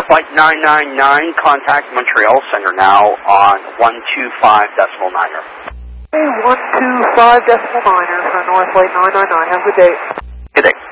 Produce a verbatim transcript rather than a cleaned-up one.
Flight nine nine nine, contact Montreal Center now on one two five decimal niner. one two five decimal niner for North Flight nine nine nine. Have a good day. Good day.